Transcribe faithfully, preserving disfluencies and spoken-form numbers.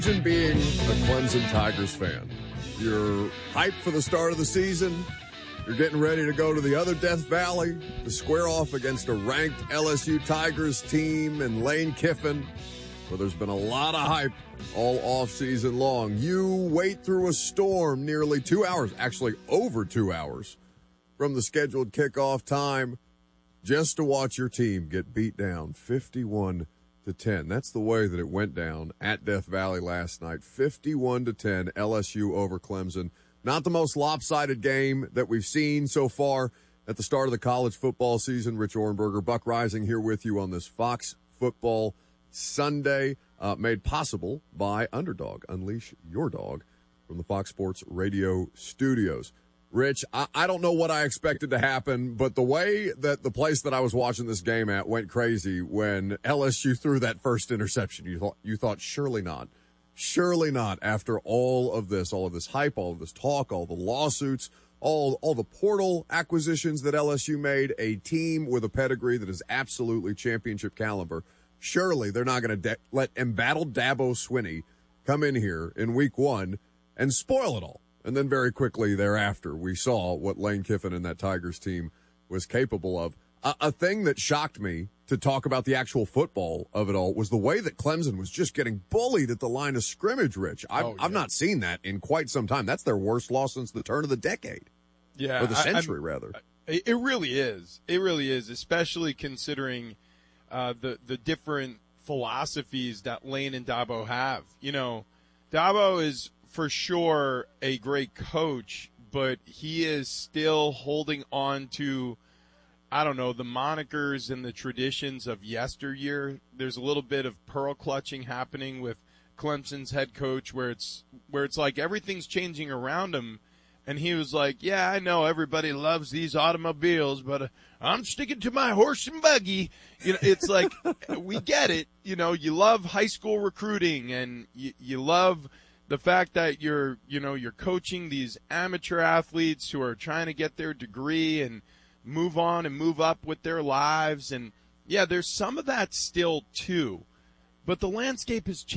Imagine being a Clemson Tigers fan. You're hyped for the start of the season. You're getting ready to go to the other Death Valley to square off against a ranked L S U Tigers team and Lane Kiffin, where there's been a lot of hype all off-season long. You wait through a storm nearly two hours, actually over two hours, from the scheduled kickoff time just to watch your team get beat down fifty-one to ten. That's the way that it went down at Death Valley last night. fifty-one to ten, L S U over Clemson. Not the most lopsided game that we've seen so far at the start of the college football season. Rich Orenberger, Buck Rising here with you on this Fox Football Sunday, uh, made possible by Underdog. Unleash your dog from the Fox Sports Radio studios. Rich, I, I don't know what I expected to happen, but the way that the place that I was watching this game at went crazy when L S U threw that first interception. You thought, you thought surely not. Surely not after all of this, all of this hype, all of this talk, all the lawsuits, all, all the portal acquisitions that L S U made, a team with a pedigree that is absolutely championship caliber. Surely they're not going to de- let embattled Dabo Swinney come in here in week one and spoil it all. And then very quickly thereafter, we saw what Lane Kiffin and that Tigers team was capable of. A, a thing that shocked me, to talk about the actual football of it all, was the way that Clemson was just getting bullied at the line of scrimmage, Rich. I've, oh, yeah. I've not seen that in quite some time. That's their worst loss since the turn of the decade. Yeah. Or the century, I, rather. It really is. It really is, especially considering uh, the, the different philosophies that Lane and Dabo have. You know, Dabo is for sure a great coach, but he is still holding on to, I don't know, the monikers and the traditions of yesteryear. There's a little bit of pearl clutching happening with Clemson's head coach, where it's where it's like everything's changing around him, and he was like, yeah, I know everybody loves these automobiles, but uh, I'm sticking to my horse and buggy. You know, it's like, we get it. You know, you love high school recruiting, and you, you love the fact that you're, you know, you're coaching these amateur athletes who are trying to get their degree and move on and move up with their lives. And yeah, there's some of that still too, but the landscape has changed.